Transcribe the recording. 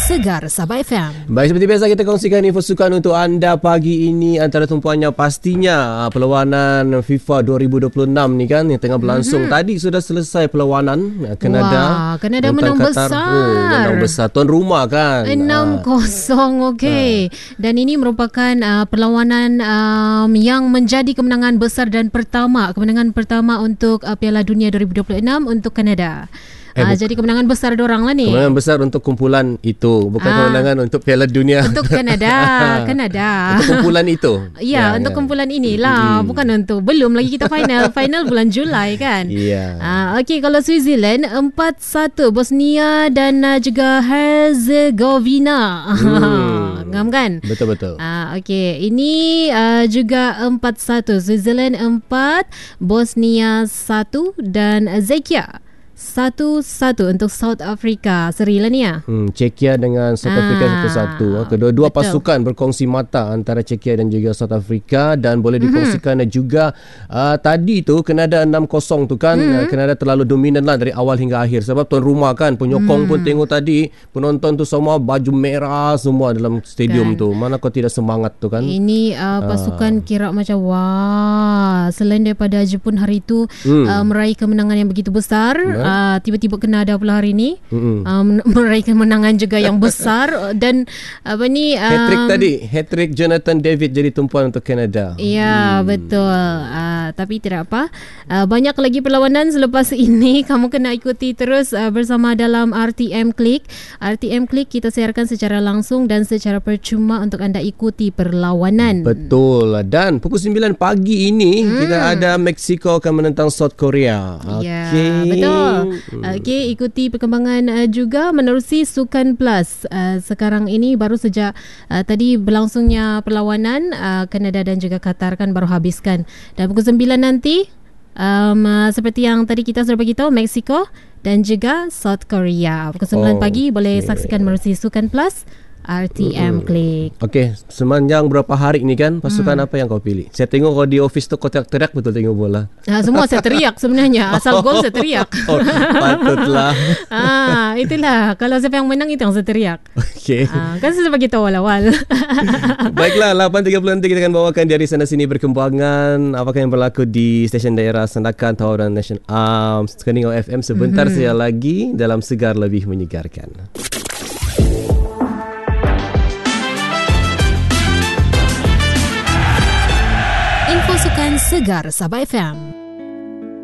Segar Sabah FM. Baik, seperti biasa kita kongsikan info sukan untuk anda pagi ini. Antara tumpuannya pastinya perlawanan FIFA 2026 ni kan yang tengah berlangsung. Tadi sudah selesai perlawanan Kanada. Wah, Kanada menang Qatar. besar. Menang besar. Tuan rumah kan. 6-0. Okey. Dan ini merupakan perlawanan yang menjadi kemenangan besar dan kemenangan pertama untuk Piala Dunia 2026 untuk Kanada. Jadi kemenangan besar diorang lah ni. Kemenangan besar untuk kumpulan itu, bukan kemenangan untuk Piala Dunia. Untuk Kanada. Untuk kumpulan itu. Ya, untuk kumpulan inilah, bukan untuk, belum lagi kita final. Final bulan Julai kan. Ya. Okey, kalau Switzerland 4-1 Bosnia dan juga Herzegovina. Ngam kan? Betul-betul. Okey, ini juga 4-1 Switzerland 4, Bosnia 1 dan Czechia 1-1 untuk South Africa. Seri lah ni ya. Czechia dengan South Africa 1-1. Kedua-dua pasukan berkongsi mata antara Czechia dan juga South Africa. Dan boleh dikongsikan juga tadi tu Kanada 6-0 tu kan. Kanada terlalu dominan lah dari awal hingga akhir. Sebab tuan rumah kan, penyokong pun tengok tadi, penonton tu semua baju merah semua dalam stadium tu. Mana kau tidak semangat tu kan. Ini pasukan kira macam wah, selain daripada Jepun hari tu meraih kemenangan yang begitu besar, tiba-tiba Kanada pula hari ni meraih kemenangan juga yang besar. Dan hat-trick Jonathan David jadi tumpuan untuk Kanada. Ya, betul. Tapi tidak apa, banyak lagi perlawanan selepas ini. Kamu kena ikuti terus bersama dalam RTM Click. RTM Click kita siarkan secara langsung dan secara percuma untuk anda ikuti perlawanan. Betul. Dan pukul 9 pagi ini kita ada Mexico akan menentang South Korea. Ya, betul. Okey, ikuti perkembangan juga menerusi Sukan Plus. Sekarang ini baru sejak tadi berlangsungnya perlawanan Kanada dan juga Qatar kan baru habiskan. Dan pukul 9 nanti seperti yang tadi kita sudah beritahu, Mexico dan juga South Korea. Pukul 9 pagi boleh saksikan menerusi Sukan Plus RTM Click. Okey, sepanjang berapa hari ni kan, pasukan apa yang kau pilih? Saya tengok kau di office tu kau teriak-teriak betul tengok bola. Semua saya teriak sebenarnya. Asal gol saya teriak. Patutlah. Itulah. Kalau siapa yang menang itu yang saya teriak. Okey. Kan saya bagi tahu awal-awal. Baiklah, 8.30 nanti kita akan bawakan dari sana sini perkembangan apakah yang berlaku di stesen daerah Sandakan, Tawaran Nasional, Keningau FM. Sebentar saya lagi dalam Segar Lebih Menyegarkan. Info Sukan Segar Sabah FM.